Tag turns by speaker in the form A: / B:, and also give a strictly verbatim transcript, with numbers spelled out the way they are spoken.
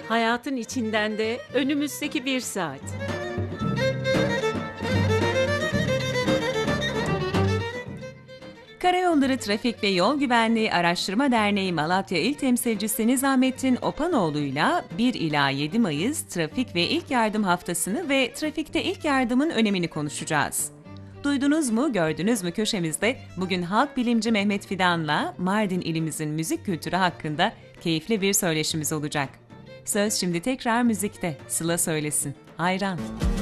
A: Hayatın içinden de önümüzdeki bir saat.
B: Karayolları Trafik ve Yol Güvenliği Araştırma Derneği Malatya İl Temsilcisi Nizamettin Opanoğlu'yla bir ila yedi Mayıs Trafik ve İlk Yardım Haftası'nı ve trafikte ilk yardımın önemini konuşacağız. Duydunuz mu, gördünüz mü köşemizde bugün halk bilimci Mehmet Fidan'la Mardin ilimizin müzik kültürü hakkında keyifli bir söyleşimiz olacak. Söz şimdi tekrar müzikte. Sıla söylesin. Hayran.